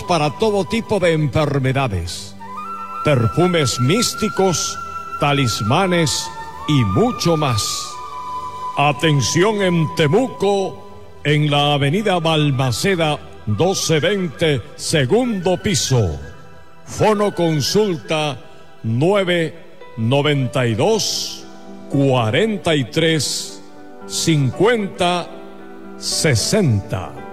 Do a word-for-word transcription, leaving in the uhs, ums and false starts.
para todo tipo de enfermedades, perfumes místicos, talismanes y mucho más. Atención en Temuco, en la avenida Balmaceda doce veinte, segundo piso. Fono consulta nueve noventa y dos, cuarenta y tres, cincuenta, sesenta.